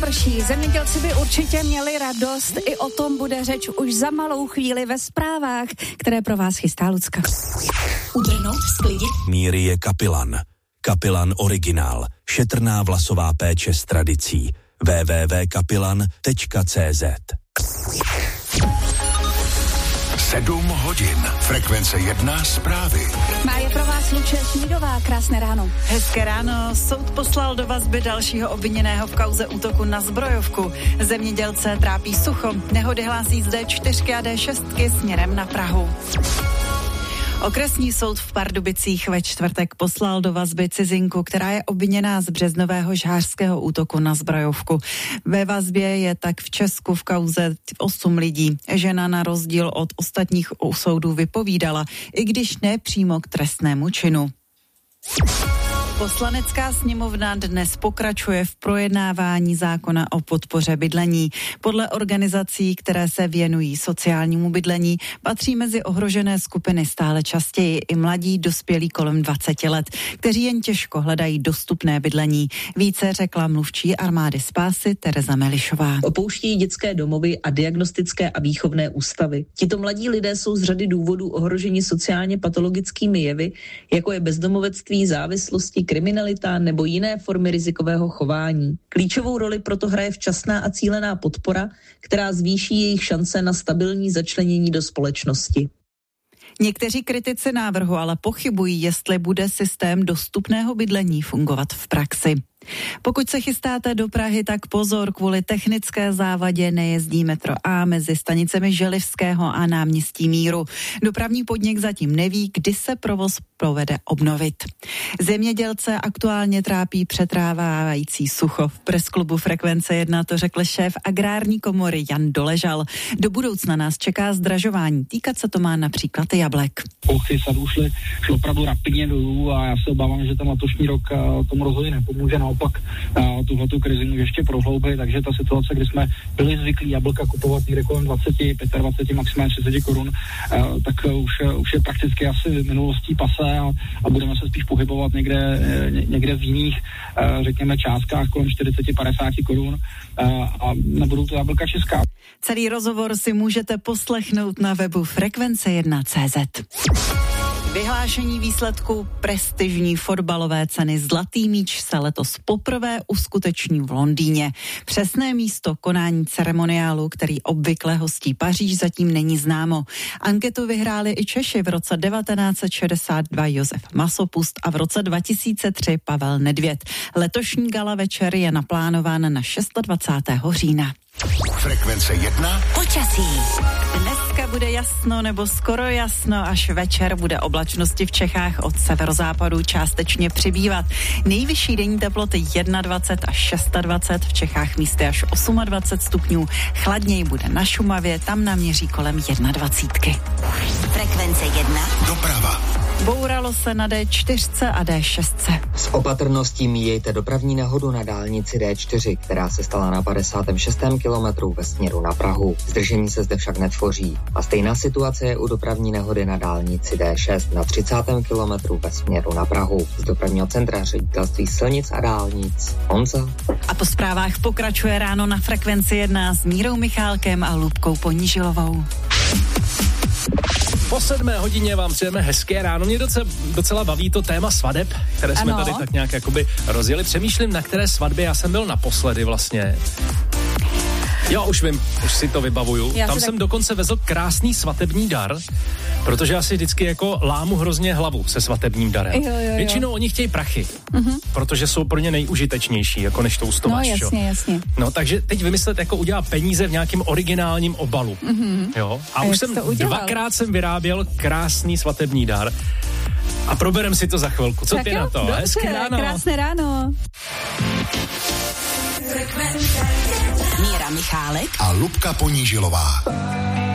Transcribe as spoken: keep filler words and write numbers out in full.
Prší. Zemědělci by určitě měli radost, i o tom bude řeč už za malou chvíli ve zprávách, které pro vás chystá Lucka. Udrnout, sklidit. Míry je Kapilan. Kapilan originál. Šetrná vlasová péče s tradicí. w w w tečka kapilan tečka c z. Sedm hodin. Frekvence jedna zprávy. Má je pro vás Lucie Šmídová. Krásné ráno. Hezké ráno. Soud poslal do vazby dalšího obviněného v kauze útoku na zbrojovku. Zemědělce trápí sucho. Nehody hlásí z D čtyři a D šest směrem na Prahu. Okresní soud v Pardubicích ve čtvrtek poslal do vazby cizinku, která je obviněná z březnového žhářského útoku na zbrojovku. Ve vazbě je tak v Česku v kauze osm lidí. Žena na rozdíl od ostatních u soudu vypovídala, i když ne přímo k trestnému činu. Poslanecká sněmovna dnes pokračuje v projednávání zákona o podpoře bydlení. Podle organizací, které se věnují sociálnímu bydlení, patří mezi ohrožené skupiny stále častěji i mladí dospělí kolem dvaceti let, kteří jen těžko hledají dostupné bydlení. Více řekla mluvčí Armády spásy Tereza Melišová. Opouštějí dětské domovy a diagnostické a výchovné ústavy. Tito mladí lidé jsou z řady důvodů ohroženi sociálně patologickými jevy, jako je bezdomovectví, závislosti, kriminalita nebo jiné formy rizikového chování. Klíčovou roli proto hraje včasná a cílená podpora, která zvýší jejich šance na stabilní začlenění do společnosti. Někteří kritici návrhu ale pochybují, jestli bude systém dostupného bydlení fungovat v praxi. Pokud se chystáte do Prahy, tak pozor, kvůli technické závadě nejezdí metro A mezi stanicemi Želivského a náměstí Míru. Dopravní podnik zatím neví, kdy se provoz povede obnovit. Zemědělce aktuálně trápí přetrávající sucho. V presklubu Frekvence jedna to řekl šéf agrární komory Jan Doležal. Do budoucna nás čeká zdražování. Týkat se to má například jablek. Pouchy sadů šly, šly opravdu rapidně dolů a já se obávám, že ten letošní rok tomu rozhodně nepomůže. Naopak tuhletu krizi může ještě prohloubit, takže ta situace, kdy jsme byli zvyklí jablka kupovat někde kolem dvacet, dvacet pět, maximálně třicet korun, tak už, už je prakticky asi minulostí pase a, a budeme se spíš pohybovat někde, někde v jiných, řekněme, částkách kolem čtyřicet padesát korun a nebudou to jablka česká. Celý rozhovor si můžete poslechnout na webu frekvence jedna tečka cé zet. Vyhlášení výsledků prestižní fotbalové ceny Zlatý míč se letos poprvé uskuteční v Londýně. Přesné místo konání ceremoniálu, který obvykle hostí Paříž, zatím není známo. Anketu vyhráli i Češi v roce devatenáct set šedesát dva Josef Masopust a v roce dva tisíce tři Pavel Nedvěd. Letošní gala večer je naplánován na dvacátého šestého října. Frekvence jedna. Počasí. Dneska bude jasno nebo skoro jasno, až večer bude oblačnosti v Čechách od severozápadu částečně přibývat. Nejvyšší denní teploty dvacet jedna až dvacet šest, v Čechách místy až dvacet osm stupňů. Chladněji bude na Šumavě, tam naměří kolem dvacet jedna. Frekvence jedna. Doprava. Bouralo se na D čtyři a D šest. S opatrností míjejte dopravní nehodu na dálnici D čtyři, která se stala na padesátém šestém kilometru ve směru na Prahu. Zdržení se zde však netvoří. A stejná situace je u dopravní nehody na dálnici D šest na třicátém kilometru ve směru na Prahu. Z dopravního centra Ředitelství silnic a dálnic. Honza. A po zprávách pokračuje ráno na Frekvenci jedna s Mírou Michálkem a Lubkou Ponížilovou. Po sedmé hodině vám přejeme hezké ráno. Mě docela, docela baví to téma svadeb, které jsme ano. tady tak nějak jakoby rozjeli. Přemýšlím, na které svatbě já jsem byl naposledy vlastně. Jo, už vím, už si to vybavuju. Já Tam jsem tak... dokonce vezl krásný svatební dar, protože já si vždycky jako lámu hrozně hlavu se svatebním darem. Jo, jo, jo. Většinou oni chtějí prachy, uh-huh. protože jsou pro ně nejužitečnější, jako než toustovač. No jasně, jo. jasně. No takže teď vymyslet, jako udělat peníze v nějakém originálním obalu. Uh-huh. Jo. A, a už jsem dvakrát jsem vyráběl krásný svatební dar. A proberem si to za chvilku. Co tak ty jo, na to? Dobře, Hezké ráno. Krásné ráno. Míra Michálek a Lubka Ponížilová.